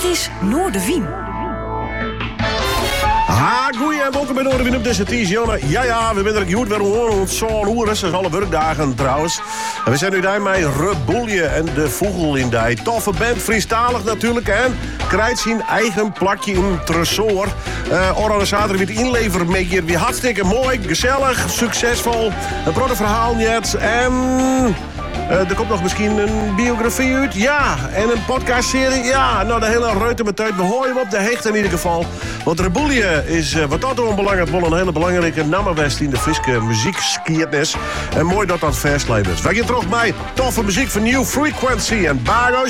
Dit is Noorderwien. Goeie en welkom bij Noorderwien op deze Jonne. Ja, we zijn er goed weer gewoon zo'n uur. Dat is alle werkdagen trouwens. En we zijn nu daar met Rebulje en de Vogel in die. Toffe band, Friestalig natuurlijk. En krijgt zijn eigen plakje in het tresor. Oranje zaterdag weer het inleveren met je. Weer hartstikke mooi, gezellig, succesvol. Een prachtig verhaal net. En er komt nog misschien een biografie uit. Ja, en een podcastserie. Ja, nou de hele ruimte met tijd. We horen hem op de hecht in ieder geval. Want Rebulje is wat dat onbelangrijk wel een hele belangrijke namenwest in de Friese muziekskiertnis. En mooi dat dat verslijf is. Wij gaan terug bij toffe muziek van New Frequency en Bargo